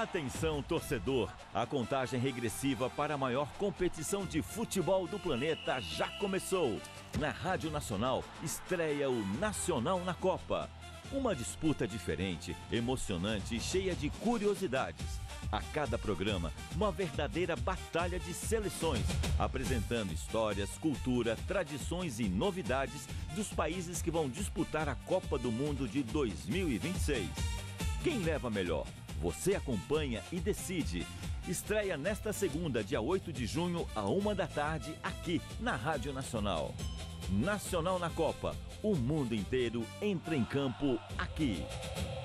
Atenção, torcedor! A contagem regressiva para a maior competição de futebol do planeta já começou. Na Rádio Nacional estreia o Nacional na Copa. Uma disputa diferente, emocionante e cheia de curiosidades. A cada programa, uma verdadeira batalha de seleções, apresentando histórias, cultura, tradições e novidades dos países que vão disputar a Copa do Mundo de 2026. Quem leva melhor? Você acompanha e decide. Estreia nesta segunda, dia 8 de junho, à 13h, aqui na Rádio Nacional. Nacional na Copa. O mundo inteiro entra em campo aqui.